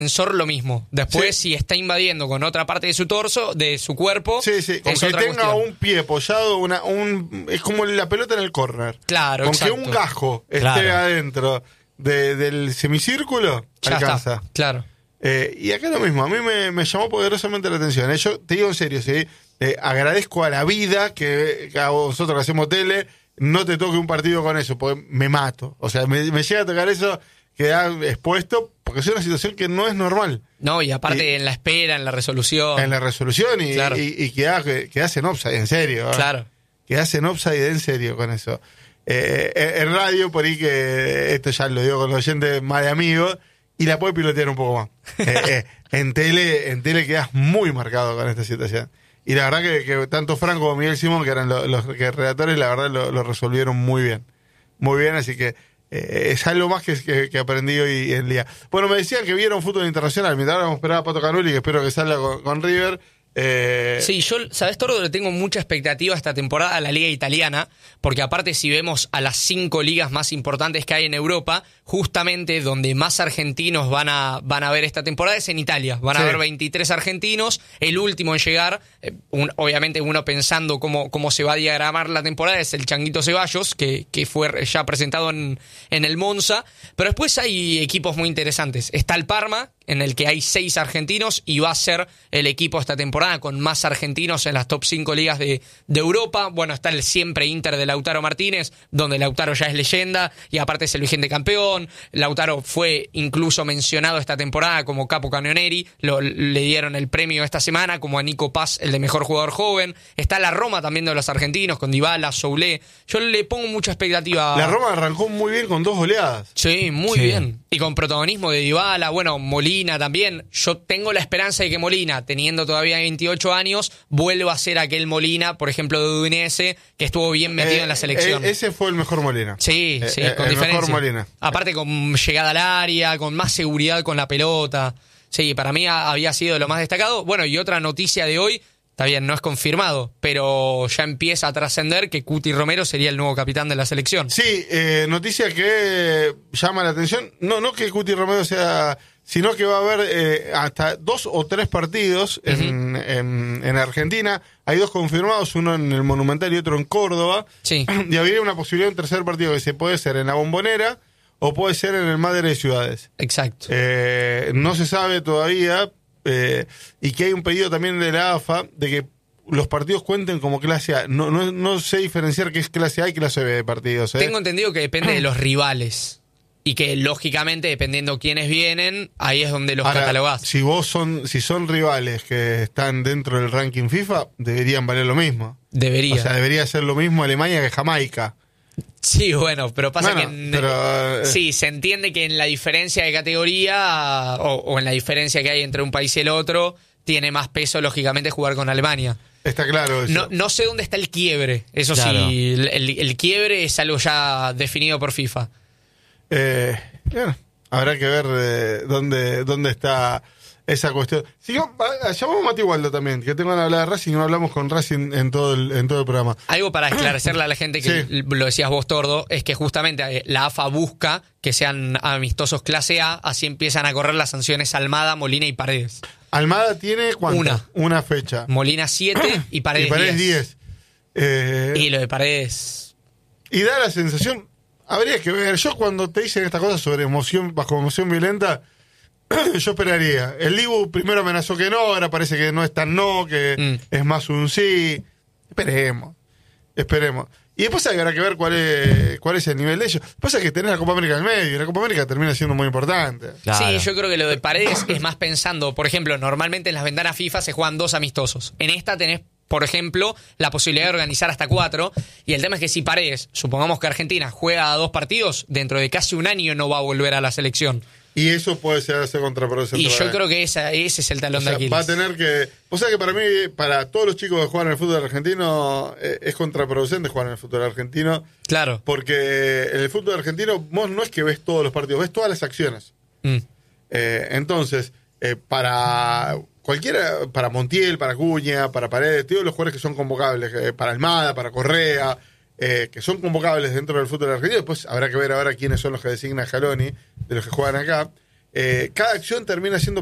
defensor lo mismo. Después, si está invadiendo con otra parte de su torso, de su cuerpo, sí, con que tenga un pie apoyado, es como la pelota en el córner. Claro, con exacto. que un gajo esté adentro del semicírculo, ya alcanza. Está, claro. Y acá lo mismo, a mí me llamó poderosamente la atención. Yo te digo en serio, ¿sí? Agradezco a la vida que a vosotros que hacemos tele no te toque un partido con eso, porque me mato. O sea, me llega a tocar eso, quedar expuesto, porque es una situación que no es normal. No, y aparte en la espera, en la resolución. En la resolución y, claro. y quedás en offside, en serio. Claro. Quedás en offside en serio con eso. En radio, por ahí que esto ya lo digo con los oyentes más de amigos, y la puede pilotear un poco más. En tele quedás muy marcado con esta situación. Y la verdad que tanto Franco como Miguel Simón, que eran los redactores, la verdad lo resolvieron muy bien. Muy bien, así que es algo más que aprendí hoy en día. Bueno, me decían que vieron fútbol internacional. Mientras ahora vamos a esperar a Pato Canuli, que espero que salga con River. Sí, yo, ¿sabes, Tordo? Le tengo mucha expectativa esta temporada a la Liga Italiana, porque aparte si vemos a las 5 ligas más importantes que hay en Europa, justamente donde más argentinos van a ver esta temporada es en Italia. Van a haber 23 argentinos, el último en llegar, obviamente uno pensando cómo se va a diagramar la temporada, es el Changuito Ceballos, que fue ya presentado en el Monza, pero después hay equipos muy interesantes. Está el Parma, en el que hay 6 argentinos y va a ser el equipo esta temporada con más argentinos en las top 5 ligas de Europa. Bueno, está el siempre Inter de Lautaro Martínez, donde Lautaro ya es leyenda y aparte es el vigente campeón. Lautaro fue incluso mencionado esta temporada como Capo Canonieri, le dieron el premio esta semana, como a Nico Paz, el de mejor jugador joven. Está la Roma también de los argentinos, con Dybala, Soulé. Yo le pongo mucha expectativa. La Roma arrancó muy bien con 2 goleadas. Sí, muy bien. Y con protagonismo de Dybala, bueno, Molina también. Yo tengo la esperanza de que Molina, teniendo todavía 28 años, vuelva a ser aquel Molina, por ejemplo, de Udinese, que estuvo bien metido en la selección. Ese fue el mejor Molina. Sí, con el diferencia. Mejor Molina. Aparte con llegada al área, con más seguridad con la pelota. Sí, para mí había sido lo más destacado. Bueno, y otra noticia de hoy, está bien, no es confirmado, pero ya empieza a trascender que Cuti Romero sería el nuevo capitán de la selección. Sí, noticia que llama la atención. No que Cuti Romero sea, sino que va a haber hasta 2 o 3 partidos en Argentina. Hay 2 confirmados, uno en el Monumental y otro en Córdoba. Sí. Y habría una posibilidad de un tercer partido que se puede ser en la Bombonera o puede ser en el Madre de Ciudades. Exacto. No se sabe todavía, y que hay un pedido también de la AFA de que los partidos cuenten como clase A. No sé diferenciar qué es clase A y clase B de partidos. Tengo entendido que depende de los rivales. Y que, lógicamente, dependiendo quiénes vienen, ahí es donde los catalogás. Si son rivales que están dentro del ranking FIFA, deberían valer lo mismo. Debería. O sea, debería ser lo mismo Alemania que Jamaica. Sí, bueno, pero pasa que... sí, se entiende que en la diferencia de categoría o en la diferencia que hay entre un país y el otro, tiene más peso, lógicamente, jugar con Alemania. Está claro eso. No sé dónde está el quiebre. Eso claro. Sí, el quiebre es algo ya definido por FIFA. Bueno, habrá que ver dónde está esa cuestión. Llamamos a Mati Waldo también, que tengo ganas de hablar de Racing, no hablamos con Racing en todo el programa. Algo para esclarecerle a la gente, que sí, lo decías vos, Tordo, es que justamente la AFA busca que sean amistosos clase A, así empiezan a correr las sanciones Almada, Molina y Paredes. Almada tiene ¿cuánto? Una fecha. Molina 7 y Paredes 10. Y lo de Paredes... Y da la sensación... Habría que ver. Yo cuando te dicen estas cosas sobre emoción, bajo emoción violenta, yo esperaría. El Dibu primero amenazó que no, ahora parece que no es tan no, que es más un sí. Esperemos. Y después habrá que ver cuál es el nivel de ellos. Pasa que tenés la Copa América en el medio, y la Copa América termina siendo muy importante. Claro. Sí, yo creo que lo de Paredes es más pensando, por ejemplo, normalmente en las ventanas FIFA se juegan 2 amistosos. En esta tenés, por ejemplo, la posibilidad de organizar hasta 4, y el tema es que si Paredes, supongamos que Argentina juega 2 partidos, dentro de casi un año no va a volver a la selección. Y eso puede ser contraproducente. Y yo creo que ese es el talón de Aquiles. Va a tener que... O sea que para mí, para todos los chicos que juegan en el fútbol argentino, es contraproducente jugar en el fútbol argentino. Claro. Porque en el fútbol argentino vos no es que ves todos los partidos, ves todas las acciones. Entonces, para... Cualquiera, para Montiel, para Acuña, para Paredes, todos los jugadores que son convocables, para Almada, para Correa, que son convocables dentro del fútbol argentino. Después habrá que ver ahora quiénes son los que designa Scaloni, de los que juegan acá. cada acción termina siendo